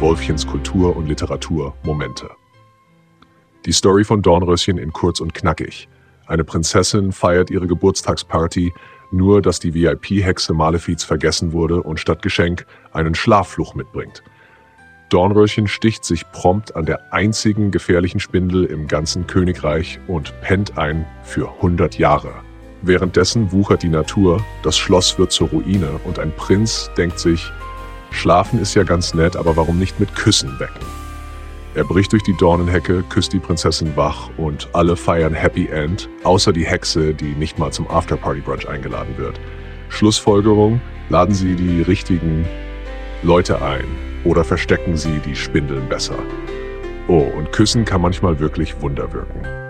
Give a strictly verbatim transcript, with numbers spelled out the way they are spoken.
Wolfchens Kultur und Literatur Momente. Die Story von Dornröschen in kurz und knackig. Eine Prinzessin feiert ihre Geburtstagsparty, nur dass die V I P-Hexe Malefiz vergessen wurde und statt Geschenk einen Schlaffluch mitbringt. Dornröschen sticht sich prompt an der einzigen gefährlichen Spindel im ganzen Königreich und pennt ein für hundert Jahre. Währenddessen wuchert die Natur, das Schloss wird zur Ruine und ein Prinz denkt sich, schlafen ist ja ganz nett, aber warum nicht mit Küssen wecken? Er bricht durch die Dornenhecke, küsst die Prinzessin wach und alle feiern Happy End, außer die Hexe, die nicht mal zum Afterparty-Brunch eingeladen wird. Schlussfolgerung, laden Sie die richtigen Leute ein oder verstecken Sie die Spindeln besser. Oh, und Küssen kann manchmal wirklich Wunder wirken.